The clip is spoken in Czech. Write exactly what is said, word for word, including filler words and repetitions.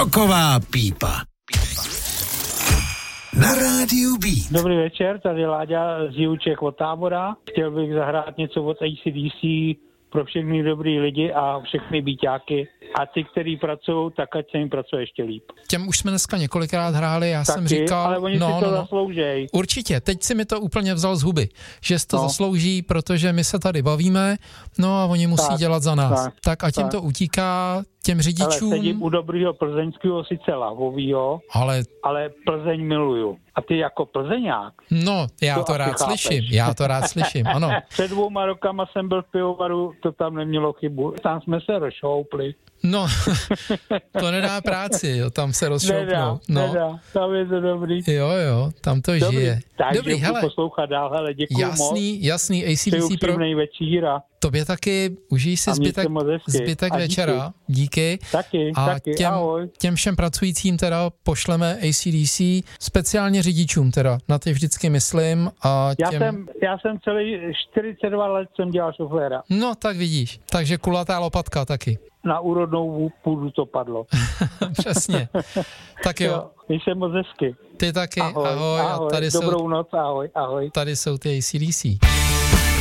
Roková pípa. Na rádiu Beat. Dobrý večer, tady Láďa z Jihuček od Tábora. Chtěl bych zahrát něco od A C D C pro všechny dobrý lidi a všechny býťáky. A ty, kteří pracují, tak ať se jim pracuje ještě líp. Těm už jsme dneska několikrát hráli, já Taky, jsem říkal... ale oni no, si to no, no. zasloužej. Určitě, teď si mi to úplně vzal z huby, že si to no. zaslouží, protože my se tady bavíme, no a oni musí tak, dělat za nás. Tak, tak a těm to utíká, těm řidičům... Ale sedím u dobrýho plzeňského sice lavovýho, ale... ale Plzeň miluju. A ty jako plzeňák... No, já to, to rád chápeš. slyším, já to rád slyším, ano. Před dvouma rokama jsem byl v pivovaru, to tam nemělo chybu. Tam jsme se rozšoupli. No, to nedá práci, jo, tam se rozšoupnou. Nedá, no. nedá, tam je to dobrý. Jo, jo, tam to dobrý. žije. Takže dobrý, hele. poslouchat dál, hele, děkuju jasný, moc. Jasný, A C D C pro... večír a... Tobě taky, užij si zbytek, zbytek a večera, díky. Taky, a taky, těm, ahoj. těm všem pracujícím teda pošleme A C D C, speciálně řidičům teda, na ty vždycky myslím. A těm... já, jsem, já jsem celý čtyřicet dva let jsem dělal šoféra. No, tak vidíš, takže kulatá lopatka taky. Na úrodnou půdu to padlo. Přesně, tak jo. jo. Když jsem moc hezky. Ty taky, ahoj, ahoj, ahoj. A tady dobrou jsou, noc, ahoj, ahoj. Tady jsou ty A C D C.